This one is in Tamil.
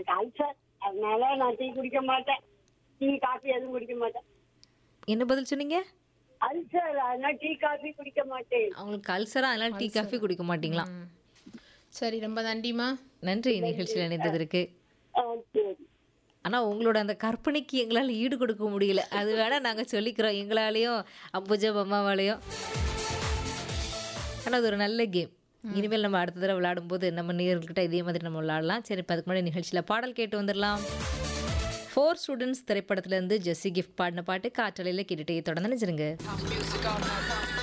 எனக்கு அல்சர். அதனால நான் டீ குடிக்க மாட்டேன். டீ காஃபி எதுவும் குடிக்க மாட்டேன். என்ன பதில் சொன்னீங்க? அல்சர், அதனால டீ காஃபி குடிக்க மாட்டேன். அவங்களுக்கு அல்சரா, அதனால டீ, காஃபி குடிக்க மாட்டீங்களாம். ம். சரி, ரொம்ப நன்றிம்மா. நன்றி நிகழ்ச்சியில் இணைந்ததற்கு. சரி. ஆனா உங்களோட அந்த கற்பனைக்கு எங்களால ஈடு கொடுக்க முடியல. அது வேணா நாங்க சொல்லிக்கிறோம். எங்களாலயும், அம்புஜா அம்மாவாலயும். ஆனா அது ஒரு நல்ல கேம். இனிமேல் நம்ம அடுத்த தடவை விளையாடும்போது நம்ம நேயர்கள்கிட்ட இதே மாதிரி நம்ம விளையாடலாம். சரி, இப்ப அதுக்கு முன்னாடி நிகழ்ச்சியில பாடல் கேட்டு வந்துடலாம். 4 ஸ்டூடெண்ட்ஸ் திரைப்படத்துல இருந்து ஜெஸ்ஸி கிஃப்ட் பாடின பாட்டு காற்றலையில கேட்டுட்டே தொடர்ந்து நினைச்சிருங்க.